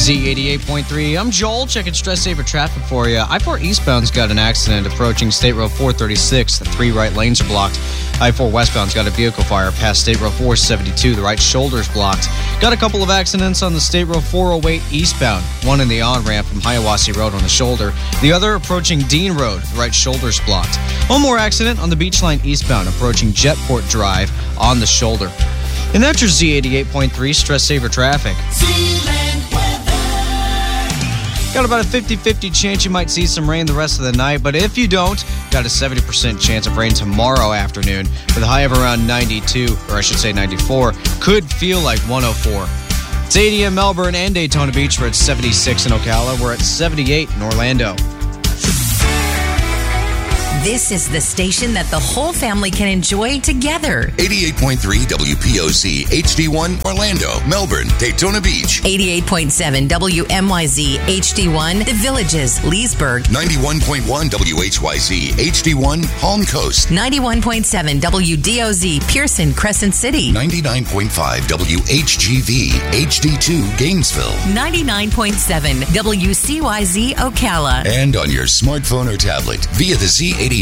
Z88.3. I'm Joel, checking Stress Saver traffic for you. I-4 eastbound's got an accident approaching State Road 436. The 3 right lanes are blocked. I-4 westbound's got a vehicle fire past State Road 472. The right shoulder's blocked. Got a couple of accidents on the State Road 408 eastbound. One in the on-ramp from Hiawassee Road on the shoulder. The other approaching Dean Road. The right shoulder's blocked. One more accident on the Beach Line eastbound approaching Jetport Drive on the shoulder. And that's your Z88.3 Stress Saver traffic. Got about a 50-50 chance you might see some rain the rest of the night, but if you don't, got a 70% chance of rain tomorrow afternoon with a high of around 92, or I should say 94. Could feel like 104. It's 80 in Melbourne and Daytona Beach. We're at 76 in Ocala. We're at 78 in Orlando. This is the station that the whole family can enjoy together. 88.3 WPOC, HD1, Orlando, Melbourne, Daytona Beach. 88.7 WMYZ, HD1, The Villages, Leesburg. 91.1 WHYZ, HD1, Palm Coast. 91.7 WDOZ, Pearson, Crescent City. 99.5 WHGV, HD2, Gainesville. 99.7 WCYZ, Ocala. And on your smartphone or tablet via the Z88